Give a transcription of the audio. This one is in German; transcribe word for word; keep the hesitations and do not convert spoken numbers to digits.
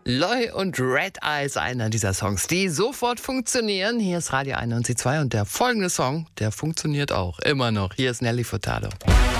Loy und Red Eyes, einer dieser Songs, die sofort funktionieren. Hier ist Radio einundneunzig Komma zwei und der folgende Song, der funktioniert auch immer noch. Hier ist Nelly Furtado.